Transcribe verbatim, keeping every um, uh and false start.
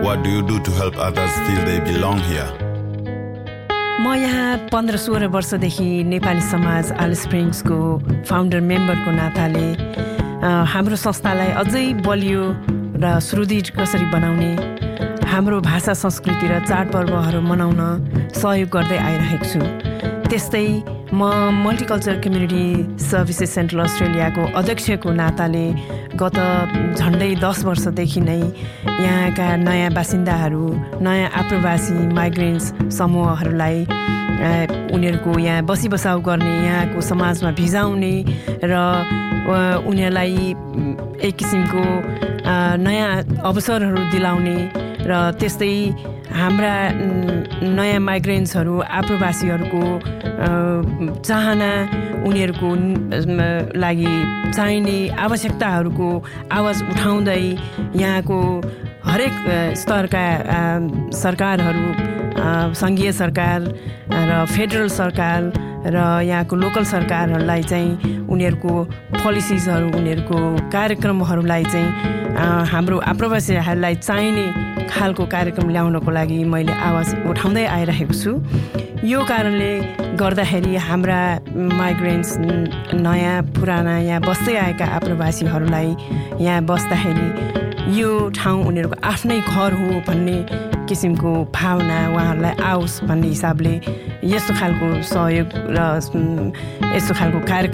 what do you do to help others feel they belong here? म यहाँ पन्ध्र सोह्र वर्षदेखि नेपाली समाज आलिस स्प्रिङ्सको फाउन्डर मेम्बरको नाताले हाम्रो संस्थालाई अझै बलियो र सुदृढ कसरी बनाउने, हाम्रो भाषा संस्कृति र चाडपर्वहरू मनाउन सहयोग गर्दै आइरहेको छु। त्यस्तै म मल्टिकल्चरल कम्युनिटी सर्भिसेस सेन्ट्रल अस्ट्रेलियाको अध्यक्षको नाताले गत झन्डै दस वर्षदेखि नै यहाँका नयाँ बासिन्दाहरू, नयाँ आप्रवासी माइग्रेन्ट्स समूहहरूलाई उनीहरूको यहाँ बसी बसाउ गर्ने, यहाँको समाजमा भिजाउने र उनीहरूलाई एक किसिमको नयाँ अवसरहरू दिलाउने र त्यस्तै हाम्रा नयाँ माइग्रेन्ट्सहरू, आप्रवासीहरूको चाहना, उनीहरूको लागि चाहिने आवश्यकताहरूको आवाज उठाउँदै यहाँको हरेक स्तरका सरकारहरू, सङ्घीय सरकार र फेडरल सरकार र यहाँको लोकल सरकारहरूलाई चाहिँ उनीहरूको पोलिसिजहरू, उनीहरूको कार्यक्रमहरूलाई चाहिँ हाम्रो आप्रवासीहरूलाई चाहिने खालको कार्यक्रम ल्याउनको लागि मैले आवाज उठाउँदै आइरहेको छु। यो कारणले गर्दाखेरि हाम्रा माइग्रेन्ट्स, नयाँ पुराना यहाँ बस्दै आएका आप्रवासीहरूलाई यहाँ बस्दाखेरि यो ठाउँ उनीहरूको आफ्नै घर हो भन्ने किसिमको भावना उहाँहरूलाई आओस् भन्ने हिसाबले यस्तो खालको सहयोग र यस्तो खालको कार्यक्रम